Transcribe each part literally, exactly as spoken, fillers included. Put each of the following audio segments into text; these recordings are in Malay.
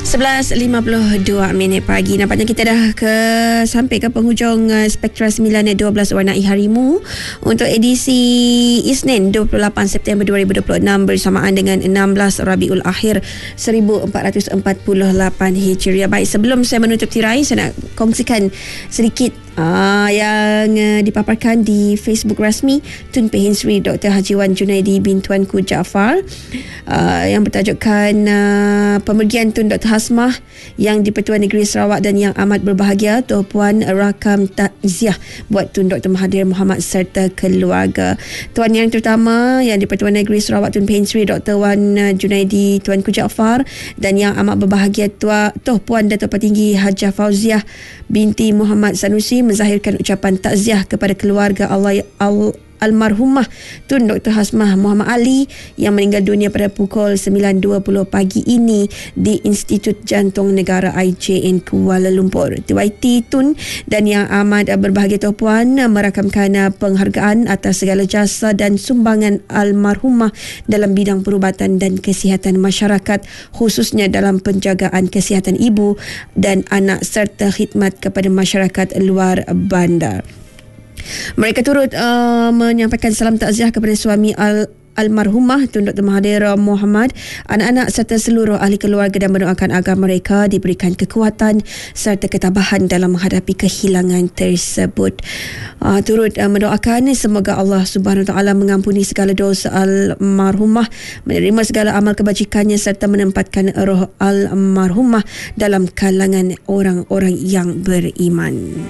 sebelas lima puluh dua minit pagi. Nampaknya kita dah ke sampai ke penghujung uh, Spektra sembilan dua belas Warnai Harimu untuk edisi Isnin dua puluh lapan September dua ribu dua puluh enam bersamaan dengan enam belas Rabiul Akhir seribu empat ratus empat puluh lapan Hijriah. Baik, sebelum saya menutup tirai, saya nak kongsikan sedikit Uh, yang uh, dipaparkan di Facebook rasmi Tun Pehin Sri Doktor Haji Wan Junaidi bin Tuanku Jaafar, uh, yang bertajukkan uh, pemergian Tun Doktor Hasmah yang di Pertuan Negeri Sarawak dan yang amat berbahagia. Tuan Puan rakam takziah buat Tun Doktor Mahathir Mohamad serta keluarga. Tuan yang terutama yang di Pertuan Negeri Sarawak Tun Pehin Sri Doktor Wan Junaidi Tuanku Jaafar dan yang amat berbahagia Tuan Tuan Puan Datuk Petinggi Hajah Fauziah binti Muhammad Sanusi menzahirkan ucapan takziah kepada keluarga Allah al almarhumah Tun Doktor Hasmah Muhammad Ali yang meninggal dunia pada pukul sembilan dua puluh pagi ini di Institut Jantung Negara I J N Kuala Lumpur. T Y T Tun dan yang amat berbahagia Tuan Puan merakamkan penghargaan atas segala jasa dan sumbangan almarhumah dalam bidang perubatan dan kesihatan masyarakat, khususnya dalam penjagaan kesihatan ibu dan anak serta khidmat kepada masyarakat luar bandar. Mereka turut uh, menyampaikan salam takziah kepada suami al almarhumah Tun Doktor Mahathir Mohamad, anak-anak serta seluruh ahli keluarga dan mendoakan agar mereka diberikan kekuatan serta ketabahan dalam menghadapi kehilangan tersebut. Uh, turut uh, mendoakan semoga Allah Subhanahu Wa Taala mengampuni segala dosa almarhumah, menerima segala amal kebajikannya serta menempatkan roh almarhumah dalam kalangan orang-orang yang beriman.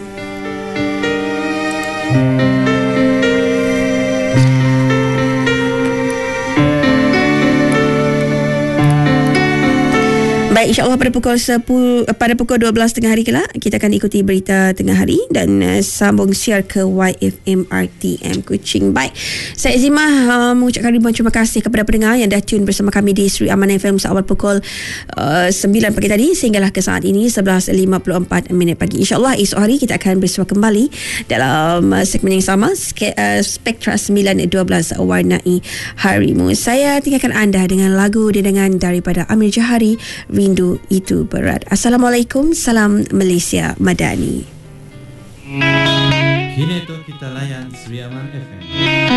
Baik, insya-Allah pada pukul sepuluh, pada pukul dua belas tengah hari kelak kita akan ikuti berita tengah hari dan uh, sambung siar ke Y F M R T M Kuching. Baik, saya Zimah uh, mengucapkan ribuan terima kasih kepada pendengar yang dah tune bersama kami di Sri Aman F M seawal pukul uh, sembilan pagi tadi sehinggalah ke saat ini sebelas lima puluh empat minit pagi. Insya-Allah esok hari kita akan bersua kembali dalam uh, segmen yang sama, ske, uh, Spektra sembilan dua belas Warnai Harimu. Saya tinggalkan anda dengan lagu dendangan daripada Amir Jahari, Rindu Itu Berat. Assalamualaikum, salam Malaysia Madani. Kini tu kita layan Sri Aman F M.